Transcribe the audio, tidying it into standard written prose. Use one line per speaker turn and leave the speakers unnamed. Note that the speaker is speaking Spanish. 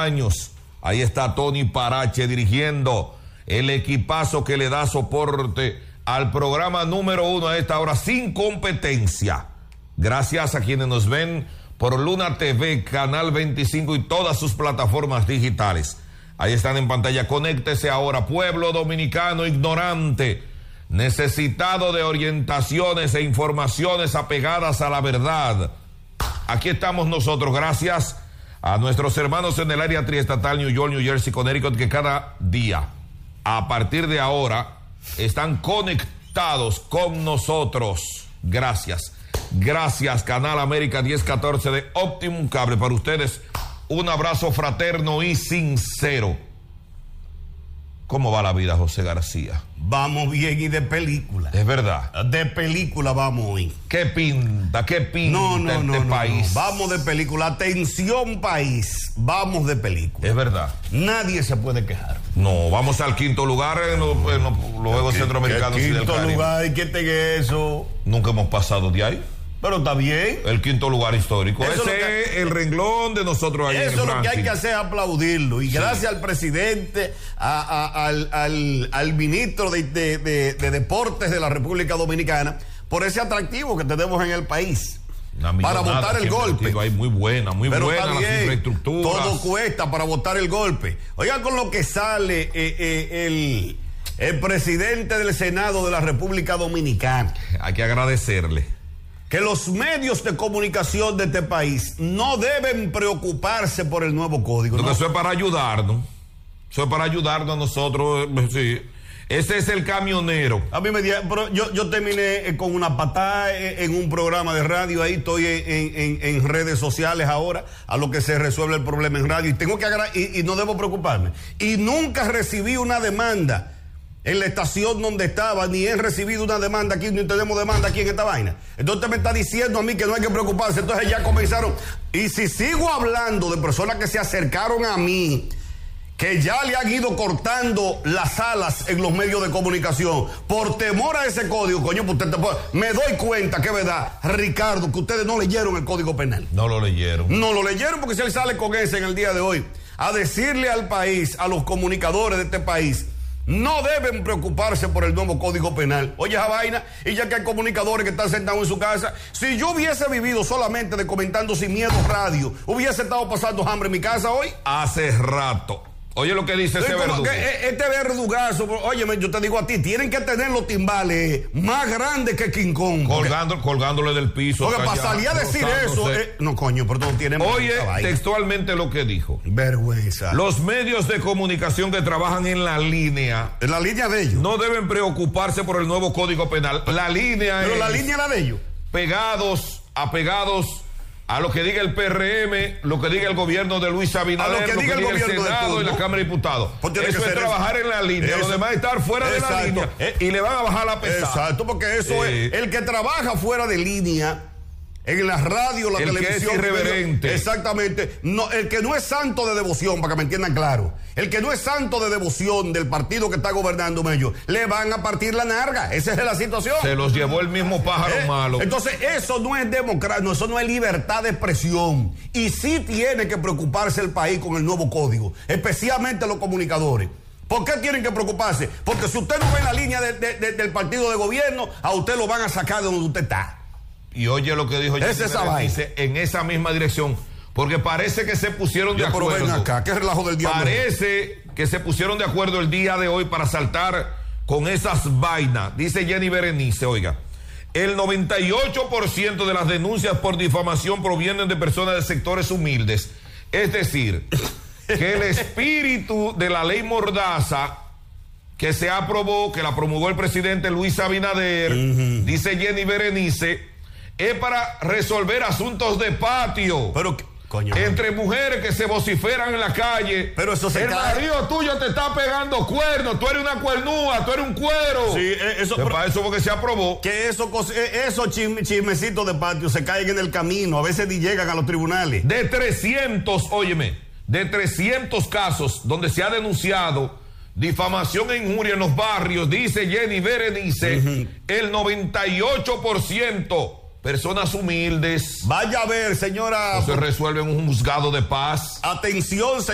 años. Ahí está Tony Parache dirigiendo el equipazo que le da soporte al programa número 1 a esta hora sin competencia. Gracias a quienes nos ven por Luna TV, Canal 25 y todas sus plataformas digitales. Ahí están en pantalla. Conéctese ahora, pueblo dominicano ignorante, necesitado de orientaciones e informaciones apegadas a la verdad. Aquí estamos nosotros, gracias a nuestros hermanos en el área triestatal, New York, New Jersey, Connecticut, que cada día, a partir de ahora, están conectados con nosotros. Gracias. Gracias, Canal América 1014 de Optimum Cable. Para ustedes, un abrazo fraterno y sincero. ¿Cómo va la vida, José García?
Vamos bien y de película.
Es verdad.
De película vamos hoy.
¿Qué pinta este país?
No. Vamos de película. Atención, país. Vamos de película.
Es verdad.
Nadie se puede quejar.
No, vamos al quinto lugar en los Juegos Centroamericanos y del Caribe.
Quinto lugar, ¿qué te eso?
Nunca hemos pasado de ahí.
Pero está bien.
El quinto lugar histórico. Ese es el renglón de nosotros ahí.
Eso es lo que hay que hacer, es aplaudirlo. Y gracias al presidente, al ministro de Deportes de la República Dominicana, por ese atractivo que tenemos en el país. Para votar el golpe.
Hay muy buena
Pero
las infraestructuras.
Todo cuesta para votar el golpe. Oigan con lo que sale el presidente del Senado de la República Dominicana.
Hay que agradecerle.
Que los medios de comunicación de este país no deben preocuparse por el nuevo código.
Porque eso es para ayudarnos. Eso es para ayudarnos a nosotros. Sí. Ese es el camionero.
A mí pero yo terminé con una patada en un programa de radio. Ahí estoy en redes sociales ahora, a lo que se resuelve el problema en radio. Y tengo que y no debo preocuparme. Y nunca recibí una demanda en la estación donde estaba, ni he recibido una demanda aquí, ni tenemos demanda aquí en esta vaina. Entonces me está diciendo a mí que no hay que preocuparse. Entonces ya comenzaron. Y si sigo hablando de personas que se acercaron a mí, que ya le han ido cortando las alas en los medios de comunicación, por temor a ese código, coño, pues me doy cuenta que es verdad, Ricardo, que ustedes no leyeron el Código Penal.
No lo leyeron.
No lo leyeron, porque si él sale con ese en el día de hoy, a decirle al país, a los comunicadores de este país, no deben preocuparse por el nuevo Código Penal. Oye esa vaina, y ya que hay comunicadores que están sentados en su casa, si yo hubiese vivido solamente de Comentando Sin Miedo radio, hubiese estado pasando hambre en mi casa hoy.
Hace rato. Oye lo que dice ese verdugo.
Este verdugazo, oye, yo te digo a ti, tienen que tener los timbales más grandes que King Kong.
Colgándole del piso.
Porque para salir a decir eso, no coño, pero no tienen.
Oye, textualmente lo que dijo.
Vergüenza.
Los medios de comunicación que trabajan en la línea.
En la línea de ellos.
No deben preocuparse por el nuevo Código Penal. La línea
pero la línea era de ellos.
Apegados a lo que diga el PRM, lo que diga el gobierno de Luis Abinader, lo que diga el Senado y la Cámara de Diputados. Eso es trabajar en la línea, lo demás es estar fuera de la línea y le van a bajar la pesada.
Exacto, porque eso es el que trabaja fuera de línea, en la radio, la televisión.
El que es irreverente.
Exactamente. No, el que no es santo de devoción, para que me entiendan claro. El que no es santo de devoción del partido que está gobernando ellos, le van a partir la narga. Esa es la situación.
Se los llevó el mismo pájaro malo.
Entonces, eso no es democracia, eso no es libertad de expresión. Y sí tiene que preocuparse el país con el nuevo código, especialmente los comunicadores. ¿Por qué tienen que preocuparse? Porque si usted no ve la línea del partido de gobierno, a usted lo van a sacar de donde usted está.
Y oye lo que dijo dice en esa misma dirección, porque parece que se pusieron de acuerdo.
Pero ven acá, ¿qué relajo del diablo?
Parece que se pusieron de acuerdo el día de hoy para saltar con esas vainas. Dice Jenny Berenice, oiga, el 98% de las denuncias por difamación provienen de personas de sectores humildes. Es decir, que el espíritu de la ley Mordaza que se aprobó, que la promulgó el presidente Luis Abinader, dice Jenny Berenice, es para resolver asuntos de patio.
Pero, coño,
entre mujeres que se vociferan en la calle.
Pero eso se
el marido tuyo te está pegando cuernos, tú eres una cuernúa, tú eres un cuero.
Sí, eso.
Para eso porque se aprobó.
Que esos chismecitos de patio se caen en el camino, a veces ni llegan a los tribunales.
De 300 casos donde se ha denunciado difamación e injuria en los barrios, dice Jenny Berenice, el 98% personas humildes.
Vaya a ver, señora.
No se resuelve en un juzgado de paz.
Atención,